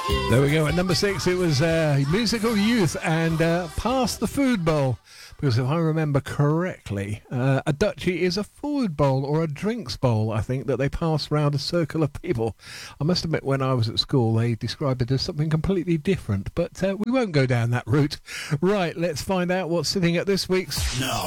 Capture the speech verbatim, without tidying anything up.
There we go. At number six, it was uh, Musical Youth and uh, Pass the Food Bowl. Because if I remember correctly, uh, a duchy is a food bowl or a drinks bowl, I think, that they pass round a circle of people. I must admit, when I was at school, they described it as something completely different. But uh, we won't go down that route. Right, let's find out what's sitting at this week's... Now,